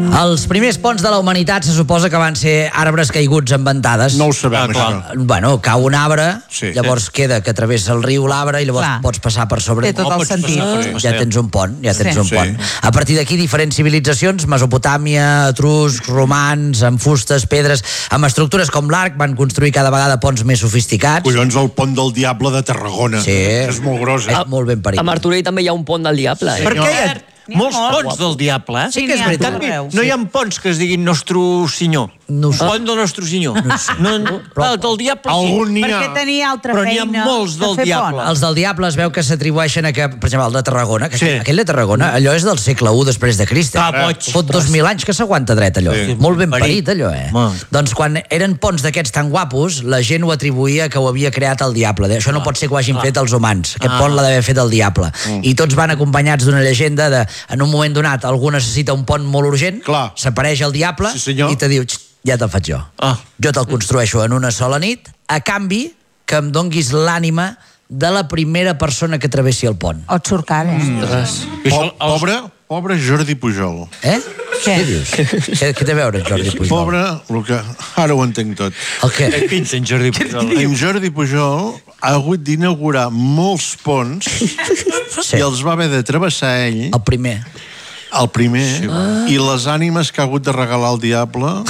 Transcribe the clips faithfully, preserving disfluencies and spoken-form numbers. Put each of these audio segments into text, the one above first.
Els primers ponts de la humanitat se suposa que van ser arbres caiguts en ventades. No ho sabem, ah, això. Bueno, cau un arbre, sí. llavors sí. queda que travessa el riu l'arbre i llavors clar. pots passar per sobre. Té tot el sentit. Ah, ja tens un pont, ja tens sí. un Sí. pont. A partir d'aquí, diferents civilitzacions, Mesopotàmia, etruscs, romans, amb fustes, pedres, amb estructures com l'arc, van construir cada vegada ponts més sofisticats. Collons, el pont del Diable de Tarragona. Sí. És molt gros, eh? És molt ben parit. A Martorell també hi ha un pont del Diable. Eh? Per què hi ha molts ponts del Diable, eh? Sí que és veritat. No hi ha ponts que es diguin Nostre Senyor. No sé. Pont del Nostre Senyor. No sé. No, no, el del Diable sí. Algun n'hi ha. Perquè tenia altra Però n'hi ha feina molts del de fer Diable. pont. Els del Diable es veu que s'atribueixen a que, per exemple, el de Tarragona, que Sí. aquell de Tarragona, allò és del segle u després de Crist. Ah, boig. Fot dos mil anys que s'aguanta dret, allò. Sí. Molt ben Parit. parit, allò, eh? Molt. Doncs quan eren ponts d'aquests tan guapos, la gent ho atribuïa que ho havia creat el Diable. Això no pot ser que ho hagin fet els humans. Aquest pont l'ha d'haver fet el Diable. I tots van acompanyats d'una llegenda de, en un moment donat, algú necessita un pont molt urgent, Clar. s'apareix el Diable Sí, senyor. i te diu, "Xt, ja te'l faig jo. Ah. Jo te'l construeixo en una sola nit, a canvi que em donguis l'ànima de la primera persona que travessi el pont." O et surt car, eh? Po- Pobre, pobre Jordi Pujol. Eh? Què? Què dius? Què, què té a veure Jordi Pujol? Pobre, el que... ara ho entenc tot. El què? Què pinta en Jordi Pujol? En Jordi Pujol ha hagut d'inaugurar molts ponts Sí. i els va haver de travessar ell, El primer. el primer, i les ànimes que ha hagut de regalar el Diable.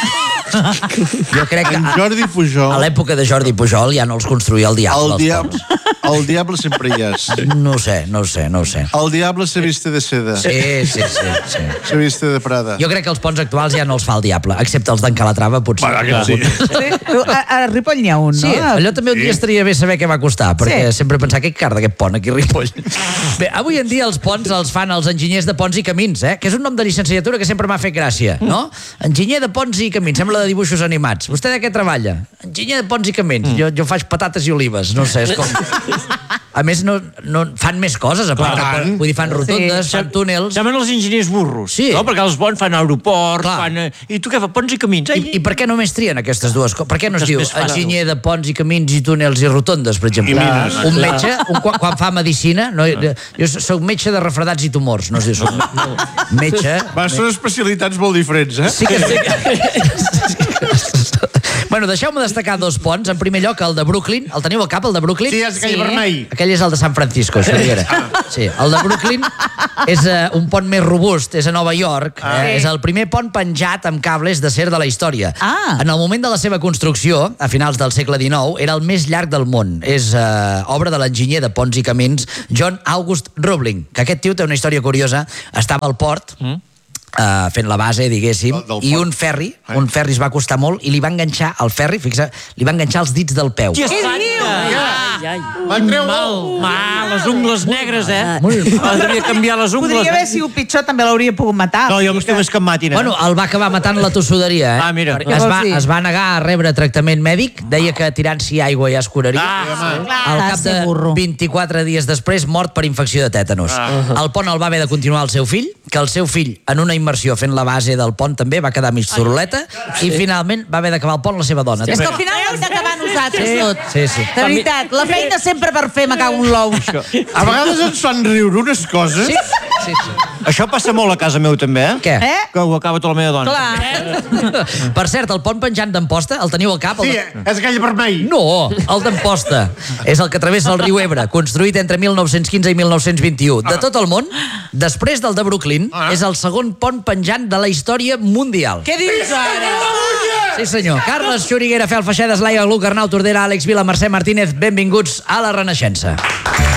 Jo crec que En a, Jordi a Pujol, l'època de Jordi Pujol ja no els construïa el Diable. el els Diable, ponts. el Diable sempre hi és. No ho sé, no ho sé, no ho sé. El Diable se viste de seda, Sí, sí, sí, sí. se viste de Prada. Jo crec que els ponts actuals ja no els fa el Diable, excepte els d'en Calatrava, potser. Bueno, aquest sí. Sí? A, a Ripoll n'hi ha un, no? Sí, allò també un dia estaria bé saber què va costar, perquè Sí. sempre pensar que car d'aquest pont aquí a Ripoll. Bé, avui en dia els ponts els fan els enginyers de ponts i camins, eh? Que és un nom de llicenciatura que sempre m'ha fet gràcia, no? Enginyer de ponts i camins, sembla de dibuixos animats. Vostè de què treballa? Enginyer de ponts i camins. Jo, jo faig patates i olives, no sé, és com... A més, no, no, fan més coses, a part. Clar. Vull dir, fan rotondes, Sí. fan túnels... Llamen els enginyers burros, Sí. no? Perquè els bons fan aeroports, Clar. fan... eh, I tu què fa? Ponts i camins? I, I per què només trien aquestes dues coses? Per què no es És diu més fàcil. enginyer de ponts i camins i túnels i rotondes, per exemple? I mines. Un metge, un, quan, quan fa medicina, no, jo soc metge de refredats i tumors, no es diu, soc metge... Va, són especialitats molt diferents, eh? Sí que sí. Bueno, deixeu-me destacar dos ponts. En primer lloc, el de Brooklyn. El teniu al cap, el de Brooklyn? Sí, és aquell Sí. vermell. Aquell és el de San Francisco, Xavier. Sí, el de Brooklyn és uh, un pont més robust, és a Nova York. Ah. Eh, és el primer pont penjat amb cables d'acer de la història. Ah. En el moment de la seva construcció, a finals del segle dinou, era el més llarg del món. És uh, obra de l'enginyer de ponts i camins John August Roebling, que aquest tio té una història curiosa. Estava al port, mm. Uh, fent la base, diguéssim, Del- del i port. un ferri, un ferri es va costar molt i li va enganxar al ferri, fixa, li va enganxar els dits del peu. Què dius? Ai, ai. Van treure... Mal, mal, les ungles negres, eh? Molt mal. Devia canviar les ungles. Podria haver sigut pitjor, també l'hauria pogut matar. No, jo m'estic més que em matin, eh? Bueno, el va acabar matant la tossuderia, eh? Ah, mira. Perquè Què es vols va, dir? es va negar a rebre tractament mèdic, deia que tirant-s'hi aigua ja es curaria. Ah, Al cap de ser burro. vint-i-quatre dies després, mort per infecció de tètanos. El pont el va haver de continuar el seu fill, que el seu fill, en una immersió fent la base del pont també, va quedar mig zuruleta, i finalment va haver d'acabar el pont la seva dona. És que al final hem d'acabar nosaltres Sí, tot. sí, sí. De veritat, la feina sempre per fer, me cago en l'ou. A vegades ens fan riure unes coses. Sí, sí, sí. Això passa molt a casa meu, també, eh? Què? Eh? Que ho acaba tota la meva dona. Clar. Per cert, el pont penjant d'Amposta, el teniu al cap? El Sí, de... és aquell vermell. No, el d'Amposta. És el que travessa el riu Ebre, construït entre mil nou-cents quinze i mil nou-cents vint-i-u. De tot el món, després del de Brooklyn, és el segon pont penjant de la història mundial. Què dius ara? Sí, senyor. Carles Xuriguera, Fel Feixedes, Laia Luc, Arnau Tordera, Àlex Vila, Mercè Martínez, benvinguts a la Renaixença.